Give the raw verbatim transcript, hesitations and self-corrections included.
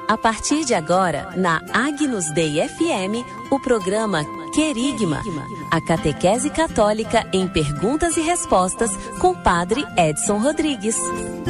A partir de agora, na Agnus Dei F M, o programa Querigma, a catequese católica em perguntas e respostas com Padre Edson Rodrigues.